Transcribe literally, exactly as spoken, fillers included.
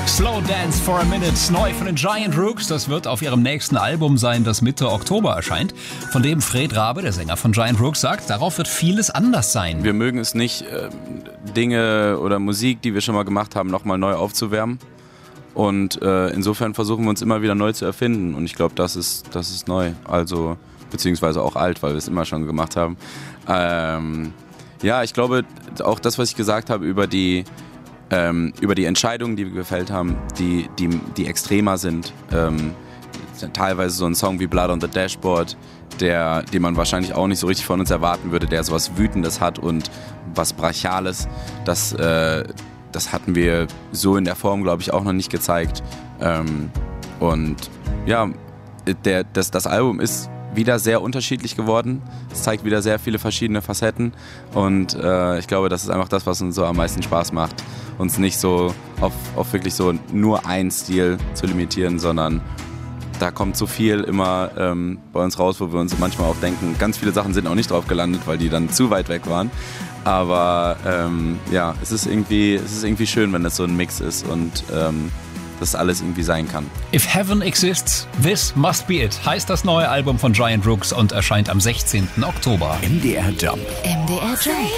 Slow Dance for a Minute, neu von den Giant Rooks. Das wird auf ihrem nächsten Album sein, das Mitte Oktober erscheint. Von dem Fred Rabe, der Sänger von Giant Rooks, sagt, darauf wird vieles anders sein. Wir mögen es nicht, äh, Dinge oder Musik, die wir schon mal gemacht haben, nochmal neu aufzuwärmen. Und äh, insofern versuchen wir uns immer wieder neu zu erfinden. Und ich glaube, das ist, das ist neu. Also, beziehungsweise auch alt, weil wir es immer schon gemacht haben. Ähm, ja, ich glaube, auch das, was ich gesagt habe über die Ähm, über die Entscheidungen, die wir gefällt haben, die, die, die extremer sind. Ähm, teilweise so ein Song wie Blood on the Dashboard, der, den man wahrscheinlich auch nicht so richtig von uns erwarten würde, der sowas Wütendes hat und was Brachiales. Das, äh, das hatten wir so in der Form, glaube ich, auch noch nicht gezeigt. Ähm, und ja, der, das, das Album ist wieder sehr unterschiedlich geworden. Es zeigt wieder sehr viele verschiedene Facetten und äh, ich glaube, das ist einfach das, was uns so am meisten Spaß macht, uns nicht so auf, auf wirklich so nur einen Stil zu limitieren, sondern da kommt so viel immer ähm, bei uns raus, wo wir uns manchmal auch denken, ganz viele Sachen sind auch nicht drauf gelandet, weil die dann zu weit weg waren. Aber ähm, ja, es ist irgendwie, es ist irgendwie schön, wenn das so ein Mix ist und ähm, das alles irgendwie sein kann. If Heaven Exists, This Must Be It heißt das neue Album von Giant Rooks und erscheint am sechzehnten Oktober. M D R Jump. M D R Jump.